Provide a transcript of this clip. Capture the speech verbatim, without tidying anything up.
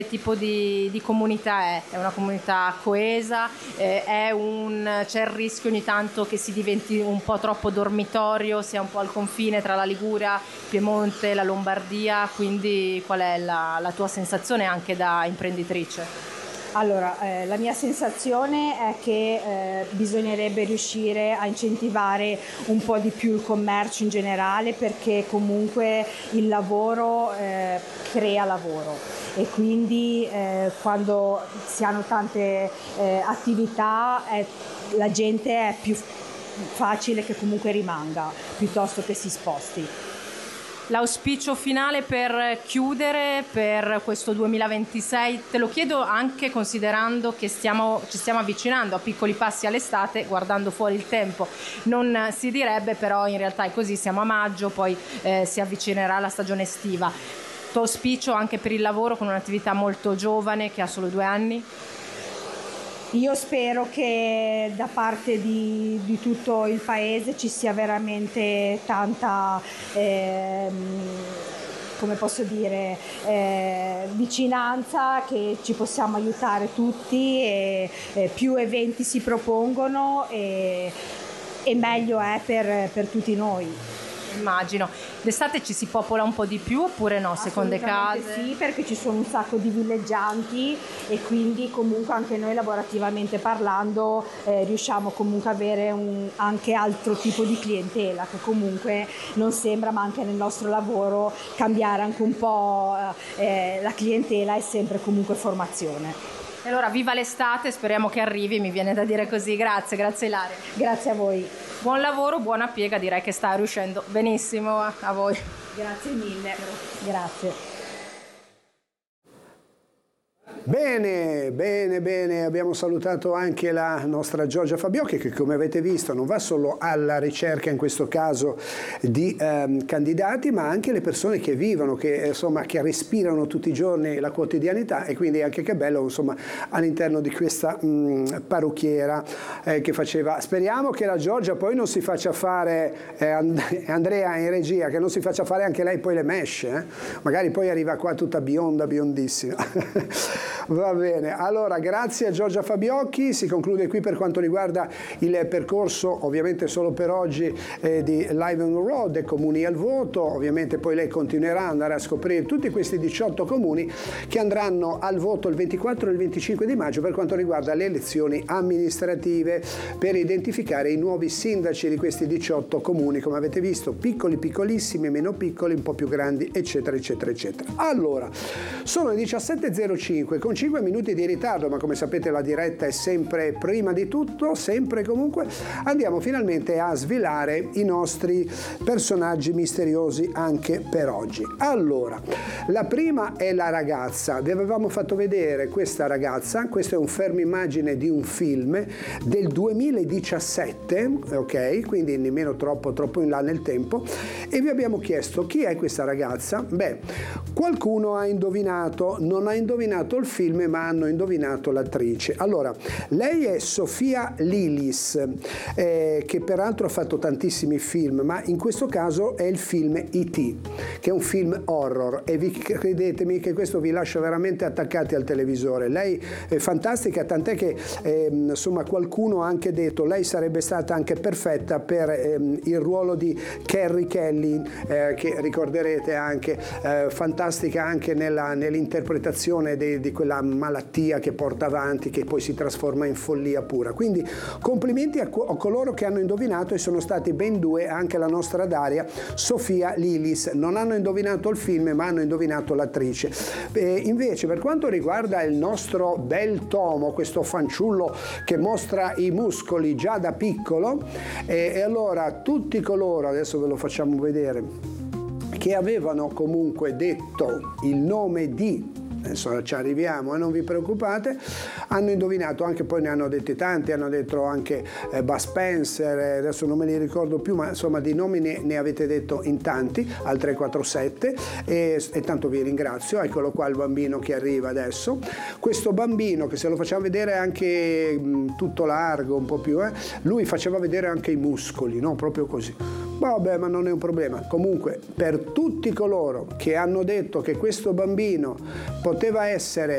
Che tipo di, di comunità è? È una comunità coesa? Eh, è un, c'è il rischio ogni tanto che si diventi un po' troppo dormitorio, sia un po' al confine tra la Liguria, Piemonte, la Lombardia, quindi qual è la, la tua sensazione anche da imprenditrice? Allora, eh, la mia sensazione è che eh, bisognerebbe riuscire a incentivare un po' di più il commercio in generale, perché comunque il lavoro eh, crea lavoro e quindi eh, quando si hanno tante eh, attività eh, la gente è più facile che comunque rimanga piuttosto che si sposti. L'auspicio finale per chiudere per questo duemilaventisei, te lo chiedo anche considerando che stiamo, ci stiamo avvicinando a piccoli passi all'estate, guardando fuori il tempo. Non si direbbe, però in realtà è così, siamo a maggio, poi eh, si avvicinerà la stagione estiva. Tuo auspicio anche per il lavoro con un'attività molto giovane che ha solo due anni? Io spero che da parte di, di tutto il paese ci sia veramente tanta, ehm, come posso dire, eh, vicinanza, che ci possiamo aiutare tutti e, e più eventi si propongono e, e meglio è per, per tutti noi. Immagino. D'estate ci si popola un po' di più oppure no, seconde case? Sì, perché ci sono un sacco di villeggianti e quindi comunque anche noi lavorativamente parlando eh, riusciamo comunque a avere un, anche altro tipo di clientela, che comunque non sembra, ma anche nel nostro lavoro cambiare anche un po' eh, la clientela è sempre comunque formazione. E allora viva l'estate, speriamo che arrivi, mi viene da dire così. Grazie, grazie Ilaria. Grazie a voi. Buon lavoro, buona piega, direi che sta riuscendo benissimo a, a voi. Grazie mille. Grazie. Bene, bene, bene, abbiamo salutato anche la nostra Giorgia Fabiocchi, che come avete visto non va solo alla ricerca in questo caso di ehm, candidati, ma anche le persone che vivono, che insomma che respirano tutti i giorni la quotidianità, e quindi anche che bello insomma all'interno di questa mh, parrucchiera eh, che faceva. Speriamo che la Giorgia poi non si faccia fare, eh, And- Andrea in regia, che non si faccia fare anche lei poi le mesh, eh? Magari poi arriva qua tutta bionda, biondissima. Va bene, allora grazie a Giorgia Fabiocchi, si conclude qui per quanto riguarda il percorso ovviamente solo per oggi eh, di Live on the Road e Comuni al voto. Ovviamente poi lei continuerà ad andare a scoprire tutti questi diciotto comuni che andranno al voto il ventiquattro e il venticinque di maggio per quanto riguarda le elezioni amministrative, per identificare i nuovi sindaci di questi diciotto comuni, come avete visto, piccoli, piccolissimi, meno piccoli, un po' più grandi, eccetera eccetera eccetera. Allora, sono le diciassette e zero cinque con cinque minuti di ritardo, ma come sapete la diretta è sempre prima di tutto, sempre comunque. Andiamo finalmente a svelare i nostri personaggi misteriosi anche per oggi. Allora, la prima è la ragazza. Vi avevamo fatto vedere questa ragazza, questo è un fermo immagine di un film del duemiladiciassette, ok? Quindi nemmeno troppo troppo in là nel tempo, e vi abbiamo chiesto chi è questa ragazza. Beh, qualcuno ha indovinato, non ha indovinato il film, ma hanno indovinato l'attrice. Allora, lei è Sofia Lilis, eh, che peraltro ha fatto tantissimi film, ma in questo caso è il film E T, che è un film horror, e vi credetemi che questo vi lascia veramente attaccati al televisore. Lei è fantastica, tant'è che eh, insomma qualcuno ha anche detto lei sarebbe stata anche perfetta per eh, il ruolo di Carrie Kelly, eh, che ricorderete anche, eh, fantastica anche nella, nell'interpretazione di, di quella malattia che porta avanti, che poi si trasforma in follia pura. Quindi complimenti a, a coloro che hanno indovinato, e sono stati ben due, anche la nostra Daria, Sofia Lilis. Non hanno indovinato il film, ma hanno indovinato l'attrice. E invece per quanto riguarda il nostro bel Tomo, questo fanciullo che mostra i muscoli già da piccolo, e, e allora tutti coloro, adesso ve lo facciamo vedere, che avevano comunque detto il nome di, adesso ci arriviamo e eh, non vi preoccupate, hanno indovinato, anche poi ne hanno detti tanti, hanno detto anche eh, Bud Spencer, eh, adesso non me li ricordo più, ma insomma di nomi ne, ne avete detto in tanti al tre quattro sette, e, e tanto vi ringrazio. Eccolo qua il bambino che arriva adesso, questo bambino che se lo facciamo vedere anche mh, tutto largo, un po' più, eh, lui faceva vedere anche i muscoli, no? Proprio così. Vabbè, ma non è un problema. Comunque, per tutti coloro che hanno detto che questo bambino poteva essere